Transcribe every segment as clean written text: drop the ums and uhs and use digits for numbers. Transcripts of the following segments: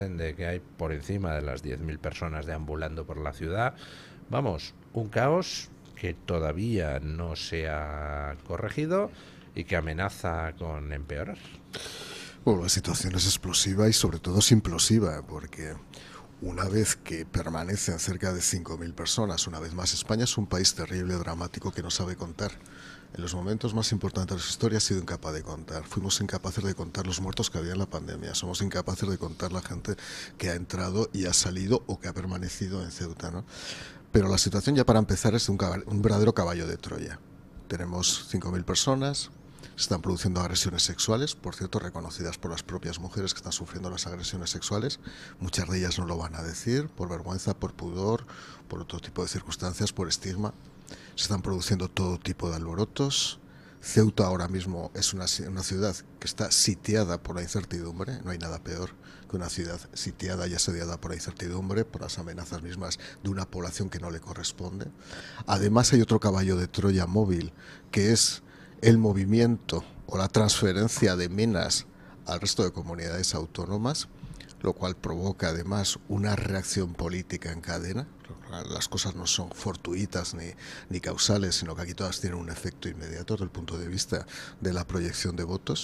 de que hay por encima de las 10.000 personas deambulando por la ciudad. Vamos, un caos que todavía no se ha corregido y que amenaza con empeorar. Bueno, la situación es explosiva y sobre todo es implosiva, porque una vez que permanecen cerca de 5.000 personas, una vez más, España es un país terrible, dramático, que no sabe contar. En los momentos más importantes de su historia ha sido incapaz de contar. Fuimos incapaces de contar los muertos que había en la pandemia. Somos incapaces de contar la gente que ha entrado y ha salido o que ha permanecido en Ceuta, ¿no? Pero la situación, ya para empezar, es un verdadero caballo de Troya. Tenemos 5.000 personas, se están produciendo agresiones sexuales, por cierto, reconocidas por las propias mujeres que están sufriendo las agresiones sexuales. Muchas de ellas no lo van a decir, por vergüenza, por pudor, por otro tipo de circunstancias, por estigma. Se están produciendo todo tipo de alborotos. Ceuta ahora mismo es una ciudad que está sitiada por la incertidumbre. No hay nada peor que una ciudad sitiada y asediada por la incertidumbre, por las amenazas mismas de una población que no le corresponde. Además hay otro caballo de Troya móvil, que es el movimiento o la transferencia de minas al resto de comunidades autónomas, lo cual provoca además una reacción política en cadena. Las cosas no son fortuitas ni causales, sino que aquí todas tienen un efecto inmediato desde el punto de vista de la proyección de votos.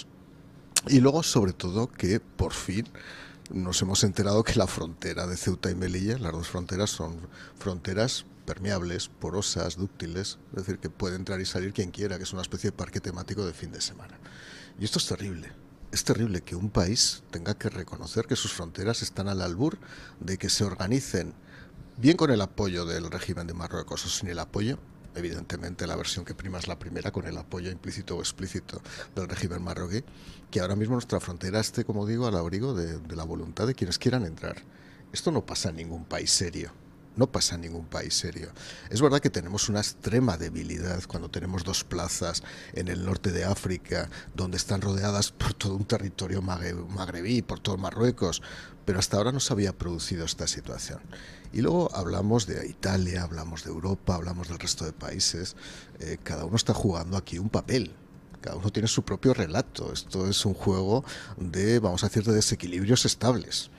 Y luego, sobre todo, que por fin nos hemos enterado que la frontera de Ceuta y Melilla, las dos fronteras, son fronteras permeables, porosas, dúctiles, es decir, que puede entrar y salir quien quiera, que es una especie de parque temático de fin de semana. Y esto es terrible. Es terrible que un país tenga que reconocer que sus fronteras están al albur de que se organicen, bien con el apoyo del régimen de Marruecos o sin el apoyo. Evidentemente la versión que prima es la primera, con el apoyo implícito o explícito del régimen marroquí, que ahora mismo nuestra frontera esté, como digo, al abrigo de la voluntad de quienes quieran entrar. Esto no pasa en ningún país serio. No pasa en ningún país serio. Es verdad que tenemos una extrema debilidad cuando tenemos dos plazas en el norte de África, donde están rodeadas por todo un territorio magrebí, por todo Marruecos, pero hasta ahora no se había producido esta situación. Y luego hablamos de Italia, hablamos de Europa, hablamos del resto de países. Cada uno está jugando aquí un papel. Cada uno tiene su propio relato. Esto es un juego de, vamos a decir, de desequilibrios estables.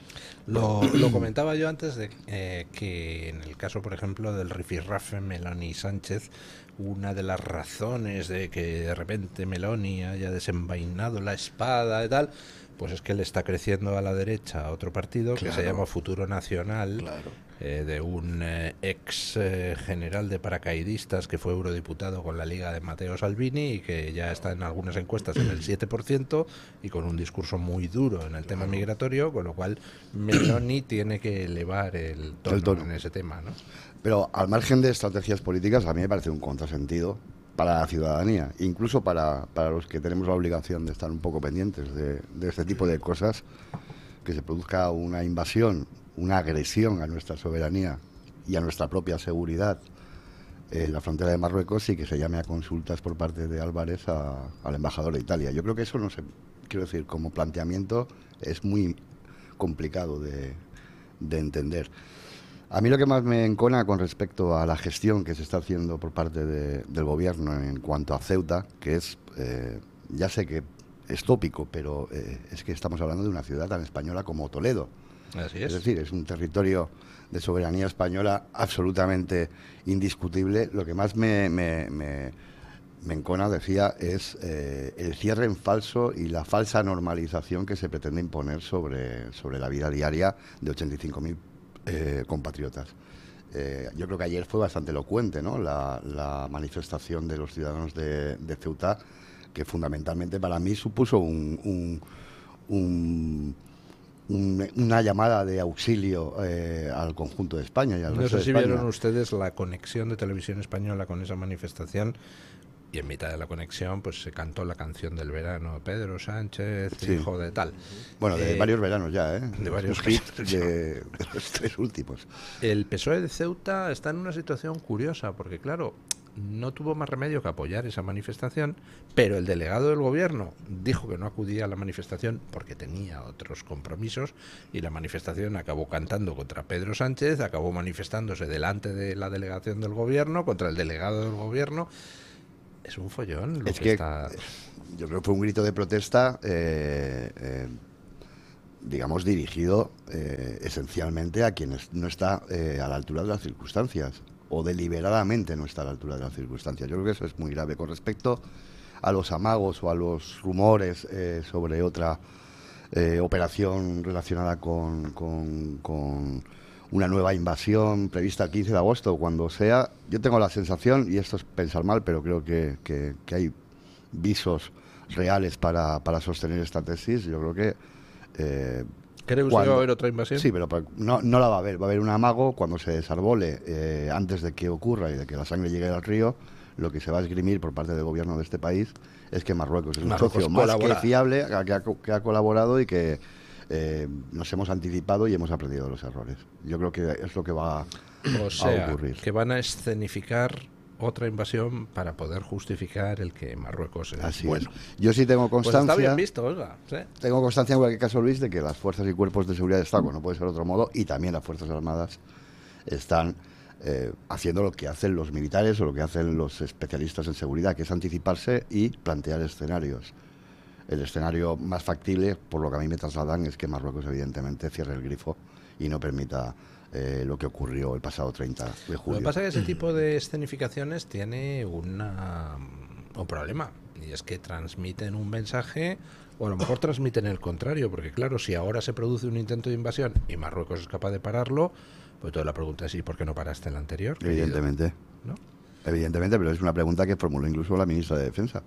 Lo comentaba yo antes de que en el caso, por ejemplo, del rifirrafe Meloni Sánchez, una de las razones de que de repente Meloni haya desenvainado la espada y tal, pues es que le está creciendo a la derecha a otro partido que se llama Futuro Nacional, de un ex general de paracaidistas que fue eurodiputado con la Liga de Matteo Salvini y que ya está en algunas encuestas en el 7% y con un discurso muy duro en el tema migratorio, con lo cual Meloni tiene que elevar el tono en ese tema, ¿no? Pero al margen de estrategias políticas, a mí me parece un contrasentido para la ciudadanía, incluso para los que tenemos la obligación de estar un poco pendientes de este tipo de cosas, que se produzca una invasión, una agresión a nuestra soberanía y a nuestra propia seguridad en la frontera de Marruecos y que se llame a consultas por parte de Álvarez al embajador de Italia. Yo creo que eso, no sé, quiero decir, como planteamiento es muy complicado de entender. A mí lo que más me encona con respecto a la gestión que se está haciendo por parte del gobierno en cuanto a Ceuta, que es, ya sé que es tópico, pero es que estamos hablando de una ciudad tan española como Toledo. Así es. Es decir, es un territorio de soberanía española absolutamente indiscutible. Lo que más me encona, decía, es el cierre en falso y la falsa normalización que se pretende imponer sobre la vida diaria de 85.000 compatriotas. Yo creo que ayer fue bastante elocuente, ¿no? La manifestación de los ciudadanos de Ceuta, que fundamentalmente para mí supuso una llamada de auxilio al conjunto de España y al resto de España. No sé si vieron ustedes la conexión de Televisión Española con esa manifestación. Y en mitad de la conexión pues se cantó la canción del verano, Pedro Sánchez, sí, hijo de tal. Bueno, de varios veranos ya, ¿eh? De varios hits de los tres últimos. El PSOE de Ceuta está en una situación curiosa, porque claro, no tuvo más remedio que apoyar esa manifestación, pero el delegado del gobierno dijo que no acudía a la manifestación porque tenía otros compromisos, y la manifestación acabó cantando contra Pedro Sánchez, acabó manifestándose delante de la delegación del gobierno, contra el delegado del gobierno. Es un follón. Es que está... yo creo que fue un grito de protesta digamos, dirigido esencialmente a quien no está a la altura de las circunstancias, o deliberadamente no está a la altura de las circunstancias. Yo creo que eso es muy grave. Con respecto a los amagos o a los rumores sobre otra operación relacionada con una nueva invasión prevista el 15 de agosto, cuando sea, yo tengo la sensación, y esto es pensar mal, pero creo que hay visos reales para sostener esta tesis. Yo creo que ¿Cree usted que va a haber otra invasión? Sí, pero no la va a haber. Va a haber un amago cuando se desarbole, antes de que ocurra y de que la sangre llegue al río. Lo que se va a esgrimir por parte del gobierno de este país es que Marruecos es un socio más que fiable, que ha colaborado y que nos hemos anticipado y hemos aprendido de los errores. Yo creo que es lo que va a ocurrir. Que van a escenificar otra invasión para poder justificar el que Marruecos es Así bueno. Es. Yo sí tengo constancia. Pues está bien visto, oiga. ¿Sí? Tengo constancia en cualquier caso, Luis, de que las fuerzas y cuerpos de seguridad de Estado, no puede ser de otro modo, y también las Fuerzas Armadas están haciendo lo que hacen los militares o lo que hacen los especialistas en seguridad, que es anticiparse y plantear escenarios. El escenario más factible, por lo que a mí me trasladan, es que Marruecos evidentemente cierre el grifo y no permita lo que ocurrió el pasado 30 de julio. Lo que pasa es que ese tipo de escenificaciones tiene un problema, y es que transmiten un mensaje, o a lo mejor transmiten el contrario, porque claro, si ahora se produce un intento de invasión y Marruecos es capaz de pararlo, pues toda la pregunta es: ¿y por qué no paraste el anterior? Evidentemente. ¿No? Evidentemente, pero es una pregunta que formuló incluso la ministra de Defensa.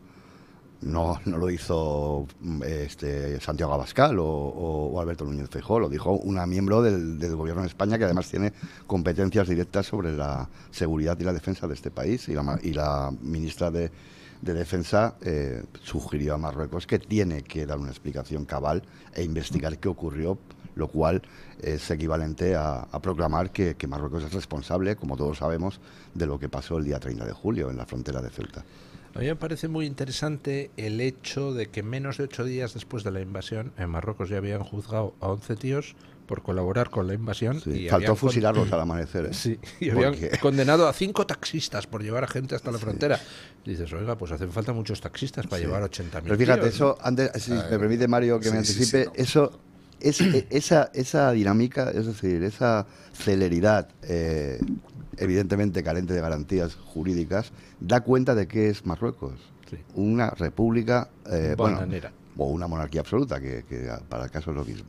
No lo hizo Santiago Abascal o Alberto Núñez Feijóo, lo dijo una miembro del gobierno de España, que además tiene competencias directas sobre la seguridad y la defensa de este país, y la ministra de Defensa sugirió a Marruecos que tiene que dar una explicación cabal e investigar qué ocurrió, lo cual es equivalente a proclamar que Marruecos es responsable, como todos sabemos, de lo que pasó el día 30 de julio en la frontera de Ceuta. A mí me parece muy interesante el hecho de que menos de 8 días después de la invasión, en Marruecos ya habían juzgado a 11 tíos por colaborar con la invasión. Sí, y faltó fusilarlos al amanecer. Sí, y habían condenado a 5 taxistas por llevar a gente hasta la frontera. Y dices, oiga, pues hacen falta muchos taxistas para llevar 80.000 Pero fíjate, tíos, eso, antes, si me permite, Mario, que me anticipe, no. eso... esa dinámica, es decir, esa celeridad, evidentemente carente de garantías jurídicas, da cuenta de qué es Marruecos. Sí. Una república, bananera. O una monarquía absoluta, que para el caso es lo mismo.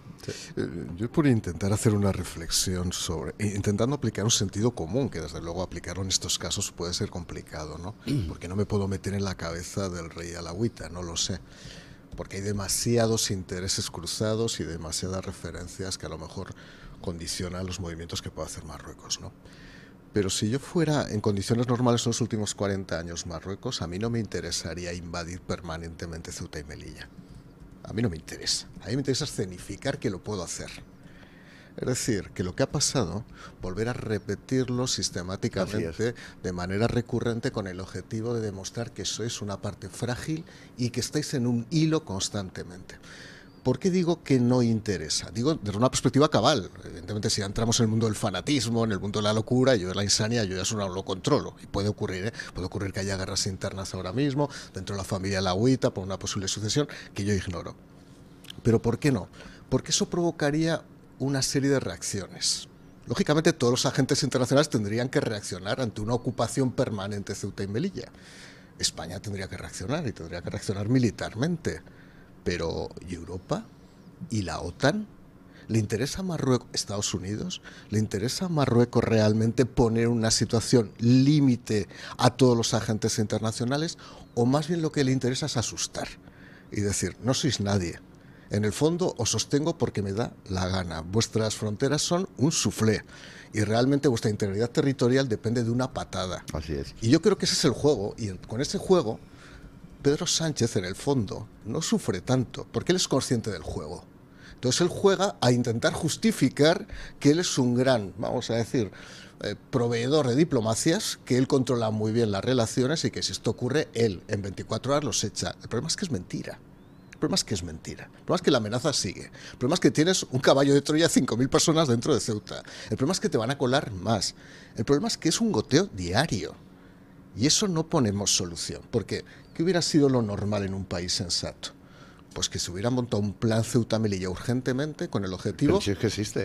Yo por intentar hacer una reflexión sobre, intentando aplicar un sentido común, que desde luego aplicarlo en estos casos puede ser complicado, ¿no? Porque no me puedo meter en la cabeza del rey alauita, no lo sé. Porque hay demasiados intereses cruzados y demasiadas referencias que a lo mejor condicionan los movimientos que puede hacer Marruecos, ¿no? Pero si yo fuera en condiciones normales en los últimos 40 años Marruecos, a mí no me interesaría invadir permanentemente Ceuta y Melilla. A mí no me interesa. A mí me interesa escenificar que lo puedo hacer. Es decir, que lo que ha pasado, volver a repetirlo sistemáticamente, de manera recurrente, con el objetivo de demostrar que sois una parte frágil y que estáis en un hilo constantemente. ¿Por qué digo que no interesa? Digo desde una perspectiva cabal. Evidentemente, si entramos en el mundo del fanatismo, en el mundo de la locura, yo de la insania, yo ya eso no lo controlo. Y puede ocurrir, puede ocurrir que haya guerras internas ahora mismo, dentro de la familia alauita, por una posible sucesión, que yo ignoro. ¿Pero por qué no? Porque eso provocaría una serie de reacciones. Lógicamente, todos los agentes internacionales tendrían que reaccionar ante una ocupación permanente de Ceuta y Melilla. España tendría que reaccionar, y tendría que reaccionar militarmente. Pero, ¿y Europa? ¿Y la OTAN? ¿Le interesa a Marruecos, Estados Unidos? ¿Le interesa a Marruecos realmente poner una situación límite a todos los agentes internacionales? ¿O más bien lo que le interesa es asustar y decir, no sois nadie? En el fondo os sostengo porque me da la gana. Vuestras fronteras son un suflé y realmente vuestra integridad territorial depende de una patada. Así es. Y yo creo que ese es el juego, y con ese juego Pedro Sánchez en el fondo no sufre tanto porque él es consciente del juego. Entonces él juega a intentar justificar que él es un gran, vamos a decir, proveedor de diplomacias, que él controla muy bien las relaciones y que si esto ocurre, él en 24 horas los echa. El problema es que es mentira. El problema es que es mentira. El problema es que la amenaza sigue. El problema es que tienes un caballo de Troya, 5.000 personas dentro de Ceuta. El problema es que te van a colar más. El problema es que es un goteo diario. Y eso no ponemos solución. Porque ¿qué hubiera sido lo normal en un país sensato? pues que se hubiera montado un plan Ceuta-Melilla urgentemente con el objetivo... Pero si es que existe.